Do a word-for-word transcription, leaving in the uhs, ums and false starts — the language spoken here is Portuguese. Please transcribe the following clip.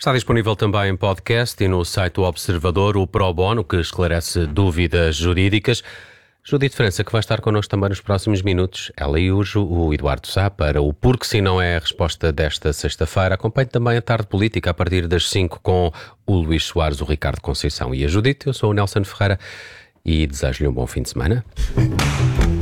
Está disponível também em podcast e no site do Observador o Pro Bono, que esclarece dúvidas jurídicas. Judite França, que vai estar connosco também nos próximos minutos. Ela e Ujo, o Eduardo Sá, para o Porque Se Não É a resposta desta sexta-feira. Acompanhe também a Tarde Política a partir das cinco com o Luís Soares, o Ricardo Conceição e a Judite. Eu sou o Nelson Ferreira e desejo-lhe um bom fim de semana.